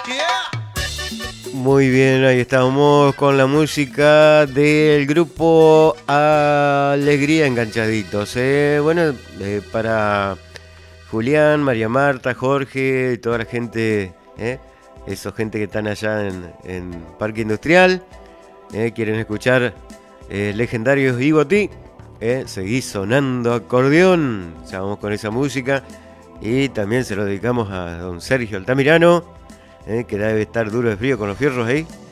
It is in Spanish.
Muy bien, ahí estamos con la música del grupo Alegría Enganchaditos. Bueno, para Julián, María Marta, Jorge, y toda la gente, esa gente que están allá en Parque Industrial, quieren escuchar legendarios Igoti, seguí sonando acordeón, ya vamos con esa música. Y también se lo dedicamos a don Sergio Altamirano, que debe estar duro de frío con los fierros ahí.